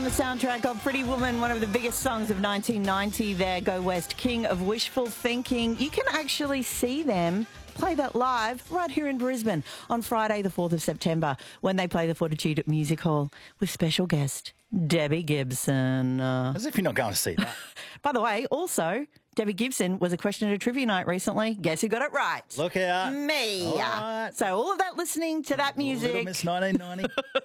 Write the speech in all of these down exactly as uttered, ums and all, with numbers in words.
The soundtrack of Pretty Woman, one of the biggest songs of nineteen ninety there, Go West, King of Wishful Thinking. You can actually see them play that live right here in Brisbane on Friday the fourth of September when they play the Fortitude Music Hall with special guest Debbie Gibson. Uh, As if you're not going to see that. by the way, also, Debbie Gibson was a question at a trivia night recently. Guess who got it right? Look out. Me. All right. So all of that listening to that music. Little Miss nineteen ninety.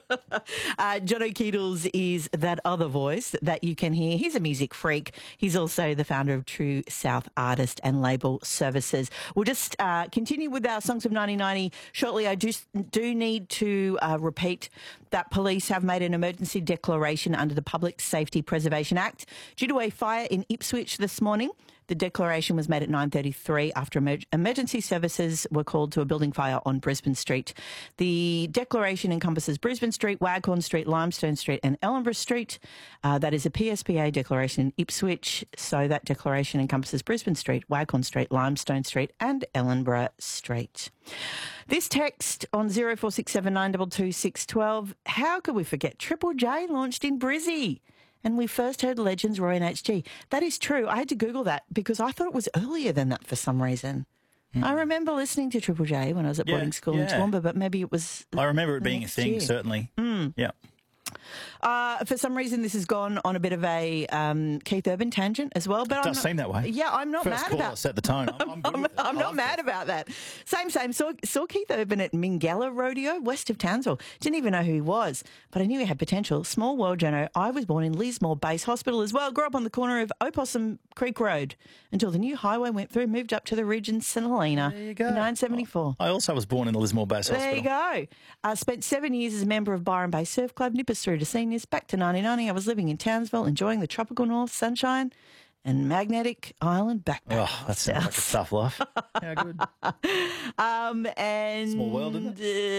uh, Jono Keedles is that other voice that you can hear. He's a music freak. He's also the founder of True South Artist and Label Services. We'll just uh, continue with our Songs of nineteen ninety shortly. I do, do need to uh, repeat that police have made an emergency declaration under the Public Safety Preservation Act due to a fire in Ipswich this morning. The declaration was made at nine thirty-three after emer- emergency services were called to a building fire on Brisbane Street. The declaration encompasses Brisbane Street, Waghorn Street, Limestone Street and Ellenborough Street. Uh, that is a P S P A declaration in Ipswich, so that declaration encompasses Brisbane Street, Waghorn Street, Limestone Street and Ellenborough Street. This text on zero four six seven nine two two six one two, how could we forget Triple J launched in Brizzy? And we first heard Legends Roy and H G. That is true. I had to Google that because I thought it was earlier than that for some reason. Mm. I remember listening to Triple J when I was at Yeah, boarding school yeah. in Toowoomba, but maybe it was... I remember it being a next thing, year. certainly. Mm. Yeah. Uh, for some reason, this has gone on a bit of a um, Keith Urban tangent as well. But It I'm does not, seem that way. Yeah, I'm not First mad call, about. set the tone. I'm, I'm, good I'm, with it. I'm I not like mad it. about that. Same, same. Saw, saw Keith Urban at Mingala Rodeo, west of Townsville. Didn't even know who he was, but I knew he had potential. Small world, Jono. I was born in Lismore Base Hospital as well. Grew up on the corner of Opossum Creek Road until the new highway went through. Moved up to the ridge in St Helena There you go. in nineteen seventy-four. I also was born in the Lismore Base There Hospital. you go. I spent seven years as a member of Byron Bay Surf Club, nippers through to seniors. Back to nineteen ninety, I was living in Townsville, enjoying the tropical north sunshine and magnetic island backpack. Oh, that sounds like a tough life. How good. Um, and Small world, isn't it?